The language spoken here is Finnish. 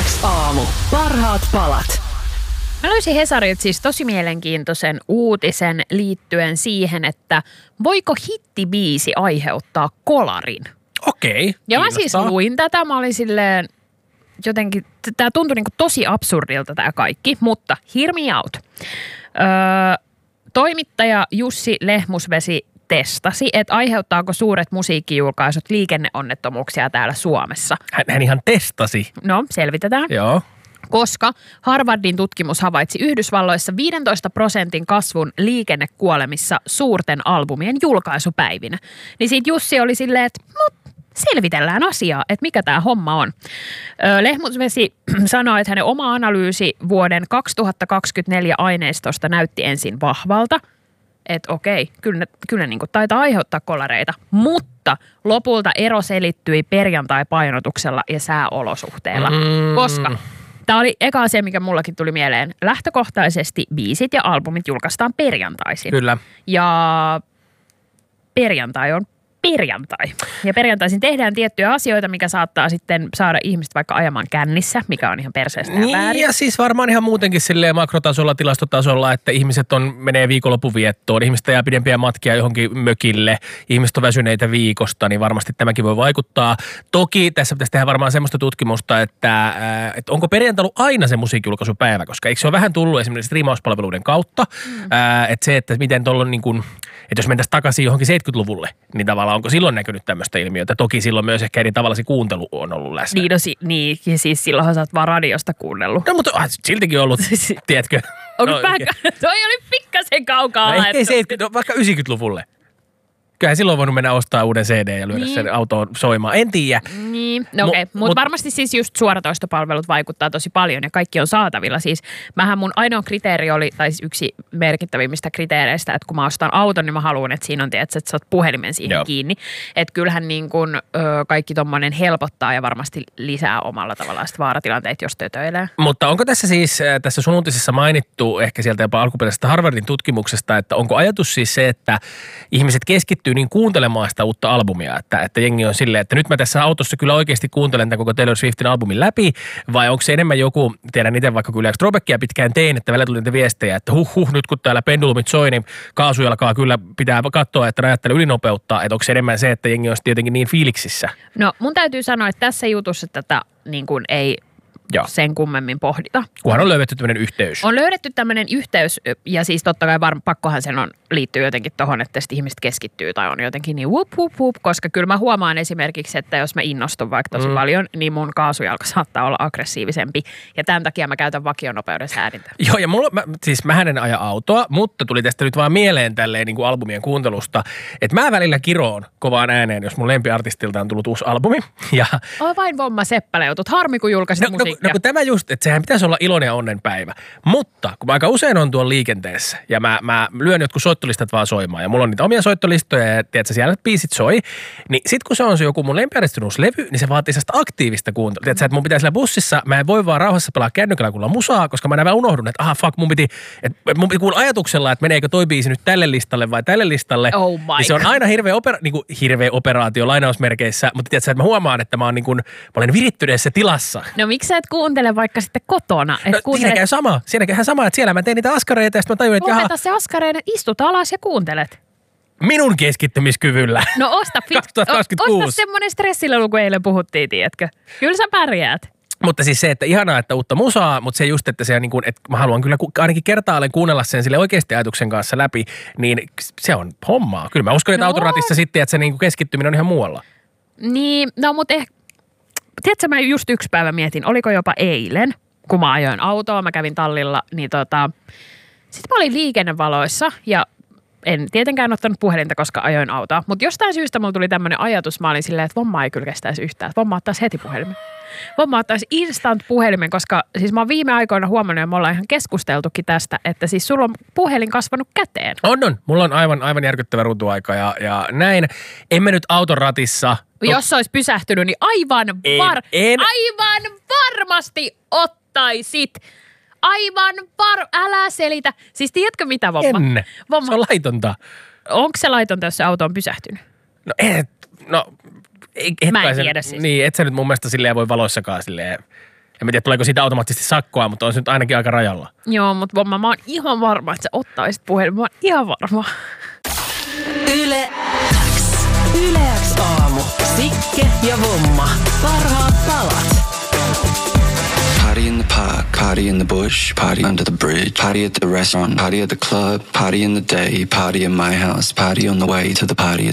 Aamu. Parhaat palat. Mä löysin Hesarilta siis tosi mielenkiintoisen uutisen liittyen siihen, että voiko hittibiisi aiheuttaa kolarin. Okei. Ja mä siis luin tätä, mä olin silleen jotenkin, tää tuntui niinku tosi absurdilta tää kaikki, mutta hear me out. Toimittaja Jussi Lehmusvesi testasi, että aiheuttaako suuret musiikkijulkaisut liikenneonnettomuuksia täällä Suomessa. Hän ihan testasi. No, selvitetään. Joo. Koska Harvardin tutkimus havaitsi Yhdysvalloissa 15% kasvun liikennekuolemissa suurten albumien julkaisupäivinä. Niin siitä Jussi oli silleen, että selvitellään asiaa, että mikä tämä homma on. Lehmusvesi sanoi, että hänen oma analyysi vuoden 2024 aineistosta näytti ensin vahvalta. Että okei, kyllä niin kuin taitaa aiheuttaa kolareita, mutta lopulta ero selittyi perjantai-painotuksella ja sääolosuhteilla, koska tämä oli eka asia, mikä mullakin tuli mieleen. Lähtökohtaisesti biisit ja albumit julkaistaan perjantaisin. Kyllä. Ja perjantai on perjantai. Ja perjantaisin tehdään tiettyjä asioita, mikä saattaa sitten saada ihmiset vaikka ajamaan kännissä, mikä on ihan perseestä ja väärin. Ja siis varmaan ihan muutenkin silleen makrotasolla, tilastotasolla, että ihmiset menee viikonloppuviettoon, ihmiset jää pidempiä matkia johonkin mökille, ihmiset on väsyneitä viikosta, niin varmasti tämäkin voi vaikuttaa. Toki tässä pitäisi tehdä varmaan semmoista tutkimusta, että onko perjantai ollut aina se musiikkijulkaisupäivä, koska eikö se ole vähän tullut esimerkiksi striimauspalveluiden kautta, että se, että miten tuolla on niin kuin, että jos mentäisiin takaisin johonkin 70-luvulle, niin tavallaan onko silloin näkynyt tämmöistä ilmiötä? Toki silloin myös ehkä eri tavalla se kuuntelu on ollut läsnä. Niin, ja siis silloinhan sä oot vaan radiosta kuunnellut. No, mutta siltikin ollut, tiedätkö? Onko toi oli pikkasen kaukaa no, haettu. Ei 70, vaikka 90-luvulle. Kyllähän silloin voinut mennä ostaa uuden CD ja lyödä sen autoon soimaan. En tiedä. Niin, no okei. Mutta varmasti siis just suoratoistopalvelut vaikuttaa tosi paljon ja kaikki on saatavilla. Siis mun ainoa kriteeri oli, tai siis yksi merkittävimmistä kriteereistä, että kun mä ostan auton, niin mä haluan, että siinä on, että sä oot puhelimen siihen kiinni. Että kyllähän niin kun, kaikki tommonen helpottaa ja varmasti lisää omalla tavallaan sitä vaaratilanteita, jos tötöilee. Mutta onko tässä siis, tässä sun uutisessa mainittu ehkä sieltä jopa alkuperäisestä Harvardin tutkimuksesta, että onko ajatus siis se, että ihmiset keskittyy niin kuuntelemaan sitä uutta albumia, että jengi on silleen, että nyt mä tässä autossa kyllä oikeasti kuuntelen tämän koko Taylor Swiftin albumin läpi, vai onko se enemmän joku, tiedän itse vaikka kyllä Throwbackia pitkään tein, että välillä tuli niitä viestejä, että nyt kun täällä pendulumit soi, niin kaasujalkaa kyllä pitää katsoa, että ajattelee ylinopeutta, että onko se enemmän se, että jengi on jotenkin niin fiiliksissä? No mun täytyy sanoa, että tässä jutussa tätä niin kuin ei sen kummemmin pohdita. Kunhan on löydetty tämmöinen yhteys. On löydetty tämmöinen yhteys ja siis totta kai pakkohan sen liittyy jotenkin tohon, että ihmiset keskittyy tai on jotenkin niin whoop, koska kyllä mä huomaan esimerkiksi, että jos mä innostun vaikka tosi paljon, niin mun kaasujalka saattaa olla aggressiivisempi ja tämän takia mä käytän vakionopeuden säädintä. Joo ja mähän en aja autoa, mutta tuli tästä nyt vaan mieleen tälleen niin kuin albumien kuuntelusta, että mä välillä kiroon kovaan ääneen, jos mun lempiartistilta on tullut uusi albumi. Ja vain Vomma Seppälä joutut, harmi kun julkaisit musiikkia. No kun tämä just, että sehän pitäisi olla iloinen ja onnenpäivä. Mutta kun mä aika usein on tuolla liikenteessä ja mä lyön jotkut soittolistat vaan soimaan ja mulla on niitä omia soittolistoja ja tiedätkö, siellä biisit soi, niin sit kun se on se joku mun lempiaristunuuslevy, niin se vaatii sellaista aktiivista kuuntelua. Tiedätkö, että mun pitää siellä bussissa, mä en voi vaan rauhassa pelaa kännykällä kuulla musaa, koska mä näin unohdun, että mun piti kuulla ajatuksella, että meneekö toi biisi nyt tälle listalle vai tälle listalle. Oh my. Ja se on aina hirveä operaatio lainausmerkeissä, mutta tiedätkö, että mä huomaan, että mä olen virittyneessä tilassa. No miksi sä et kuuntele vaikka sitten kotona? Siinä käy ihan sama, että siellä mä teen niitä askareita ja sitten mä tajun, että lopeta se askareiden, istut alas ja kuuntelet. Minun keskittymiskyvyllä. No osta 2026. Osta semmoinen stressilelu, kun eilen puhuttiin, tiedätkö? Kyllä sä pärjäät. Mutta siis se, että ihanaa, että uutta musaa, mutta se just, että se on niin kuin, että mä haluan kyllä ainakin kertaalleen kuunnella sen sille oikeasti ajatuksen kanssa läpi, niin se on hommaa. Kyllä mä uskon, että autoratissa sitten, että se niin kuin keskittyminen on ihan muualla. Niin, no mutta tiedätkö, mä just yksi päivä mietin, oliko jopa eilen, kun mä ajoin autoa, mä kävin tallilla, niin sitten mä olin liikennevaloissa ja en tietenkään ottanut puhelinta, koska ajoin autoa, mutta jostain syystä mulla tuli tämmöinen ajatus, mä olin silleen, että Vomma ei kyllä kestäisi yhtään, että Vomma ottaisi heti puhelimen. Vomma ottaisi instant puhelimen, koska siis mä oon viime aikoina huomannut ja me ollaan ihan keskusteltukin tästä, että siis sulla on puhelin kasvanut käteen. On. Mulla on aivan järkyttävä ruutuaika ja näin. En mä nyt auton ratissa. Jos se olisi pysähtynyt, niin aivan varmasti ottaisit. Älä selitä. Siis tiedätkö mitä, Vomma? Se on laitonta. Onko se laitonta, jos se auto on pysähtynyt? Mä en tiedä siis. Niin, et sä nyt mun mielestä silleen voi valoissakaan silleen En tiedä, tuleeko siitä automaattisesti sakkoa, mutta on se nyt ainakin aika rajalla. Joo, mutta mä oon ihan varma, että sä ottaisit puhelin. Mä oon ihan varma. Yle X. Yle X aamu. Sikke ja Vomma. Parhaat palat. Party in the park, party in the bush, party under the bridge, party at the restaurant, party at the club, party in the day, party in my house, party on the way to the party at